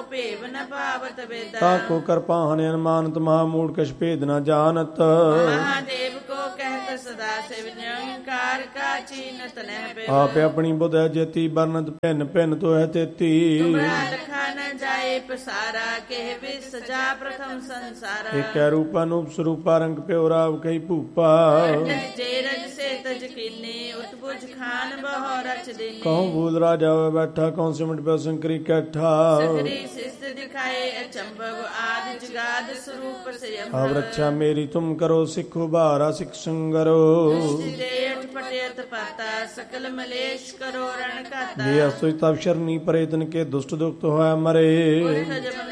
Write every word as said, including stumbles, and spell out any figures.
ਭੇਵ ਨ ਪਾਵਤ ਵੇਦਾ। ਤਾਕੋ ਕਰਪਾਹਨ ਅਨਮਾਨਤ ਮਹਾਮੂੜ ਕਛ ਭੇਦ ਨ ਜਾਣਤ। ਮਹਾਦੇਵ ਕੋ ਕਹਿਤ ਸਦਾ ਸਿਵ ਨਿਰੰਕਾਰ ਕਾ ਚੀਨਤ ਨਹਿ ਪਿਵ। ਆਪੇ ਆਪਣੀ ਬੁਧ ਜੇਤੀ ਬਰਨਤ ਭਿੰਨ ਭਿੰਨ ਤੋ ਹੈ ਤੇਤੀ। ਤੁਮਰਾ ਲਖਾ ਨ ਜਾਏ ਪਸਾਰਾ ਕਹਿ ਵਿ ਸਜਾ ਪ੍ਰਥਮ ਸੰਸਾਰਾ। ਏਕੈ ਰੂਪਾ ਨੂਪ ਸਰੂਪਾ ਰੰਗ ਪਿਓ ਰਾਵ ਕਈ ਭੂਪਾ। ਜੇ ਰਜ ਸੇ ਤਜ ਕੀਨੀ ਉਤਪੁਜ ਖਾਨ ਬਹੁ ਰਚ ਦੇਨੀ। ਕਹੂੰ ਬੂਲ ਰਾਜਾ ਹੋਵੇ ਬੈਠਾ ਕਹੂੰ ਸਿਮਟ ਪਿਓ ਸੰਕਰੀ ਕੈਠਾ। ਸਕਰੀ ਸਿਸਤ ਦਿਖਾਏ ਅਚੰਭਵ ਆਦਿ ਜਗਾਦ ਸਰੂਪ ਸਯੰਭ। ਆਵ ਰੱਛਾ ਮੇਰੀ ਤੁਮ ਕਰੋ ਸਿੱਖੋ ਬਾਰਾ ਸਿੱਖ ਸੰਗਰੋ। ਦੇ ਅਟਪਟੇ ਅਤਪਾਤਾ ਸਕਲ ਮਲੇਸ਼ ਕਰੋ ਰਣ ਘਾਤਾ। ਜੇ ਅਸੁਚ ਤਬ ਸ਼ਰਨੀ ਪਰੇ ਤਨ ਕੇ ਦੁਸ਼ਟ ਦੁਖਤ ਹੋਇਆ ਮਰੇ।